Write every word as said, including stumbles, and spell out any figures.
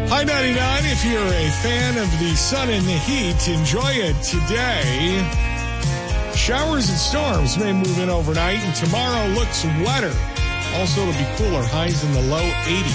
High ninety-nine, if you're a fan of the sun and the heat, enjoy it today. Showers and storms may move in overnight, and tomorrow looks wetter. Also, it'll be cooler, highs in the low eighties.